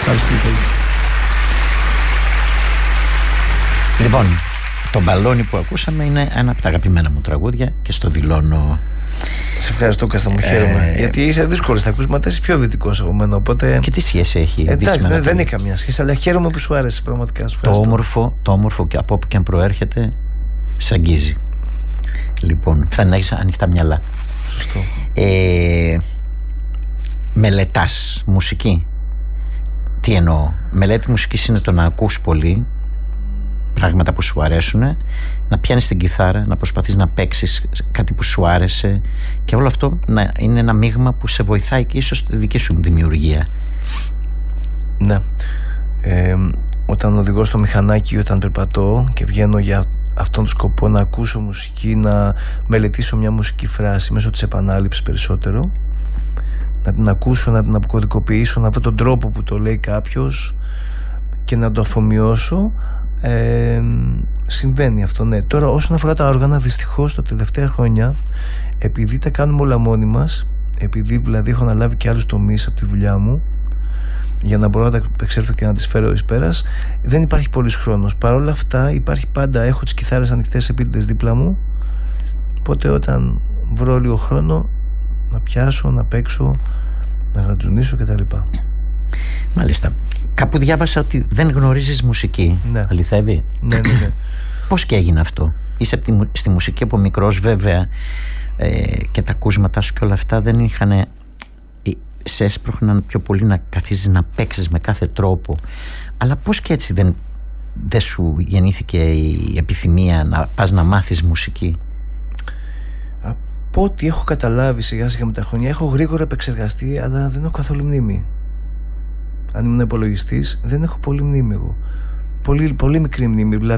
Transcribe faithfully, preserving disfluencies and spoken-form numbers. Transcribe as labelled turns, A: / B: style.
A: Ευχαριστώ πολύ.
B: Λοιπόν, το μπαλόνι που ακούσαμε είναι ένα από τα αγαπημένα μου τραγούδια και στο δηλώνω.
A: Σε ευχαριστώ, Κώστα μου, χαίρομαι. Ε, γιατί είσαι δύσκολο στα ακούσματα, είσαι πιο δυτικός από μένα. Οπότε...
B: Και τι σχέση έχει?
A: Εντάξει, δεν, δεν έχει καμία σχέση, αλλά χαίρομαι που σου άρεσε πραγματικά. Σου
B: το, όμορφο, το όμορφο και από όπου και αν προέρχεται, σ' αγγίζει. Λοιπόν, φτάνει να έχεις ανοιχτά μυαλά.
A: Σωστό.
B: Ε, μελετάς μουσική. Τι εννοώ? Μελέτη μουσικής είναι το να ακούς πολύ πράγματα που σου αρέσουν, να πιάνεις την κιθάρα, να προσπαθείς να παίξεις κάτι που σου άρεσε και όλο αυτό να είναι ένα μείγμα που σε βοηθάει και ίσως τη δική σου δημιουργία.
A: Ναι. Ε, όταν οδηγώ στο μηχανάκι, όταν περπατώ και βγαίνω για αυτόν τον σκοπό, να ακούσω μουσική, να μελετήσω μια μουσική φράση μέσω της επανάληψης περισσότερο, να την ακούσω, να την αποκωδικοποιήσω, να βρω τον τρόπο που το λέει κάποιος και να το αφομοιώσω. Ε, συμβαίνει αυτό, ναι. Τώρα, όσον αφορά τα όργανα, δυστυχώς τα τελευταία χρόνια, επειδή τα κάνουμε όλα μόνοι μας, επειδή δηλαδή έχω αναλάβει και άλλους τομείς από τη δουλειά μου για να μπορώ να τα εξέλθω και να τις φέρω εις πέρας, δεν υπάρχει πολύς χρόνος. Παρ' όλα αυτά υπάρχει πάντα, έχω τις κιθάρες ανοιχτές επίτηδες δίπλα μου, οπότε όταν βρω λίγο χρόνο να πιάσω, να παίξω, να γρατζουνίσω κτλ.
B: Μάλιστα. Κάπου διάβασα ότι δεν γνωρίζεις μουσική.
A: Ναι.
B: Αληθεύει?
A: Ναι, ναι, ναι.
B: Πώς και έγινε αυτό? Είσαι από τη, στη μουσική από μικρός, βέβαια, ε, και τα ακούσματά σου και όλα αυτά δεν είχαν, ε, σε έσπροχναν πιο πολύ να καθίσεις να παίξεις με κάθε τρόπο. Αλλά πώς και έτσι δεν, δεν σου γεννήθηκε η επιθυμία να πας να μάθεις μουσική?
A: Από ό,τι έχω καταλάβει σιγά σιγά με τα χρόνια, έχω γρήγορα επεξεργαστεί, αλλά δεν έχω καθόλου μνήμη. Αν ήμουν υπολογιστής, δεν έχω πολύ μνήμη εγώ. Πολύ, πολύ μικρή μνήμη.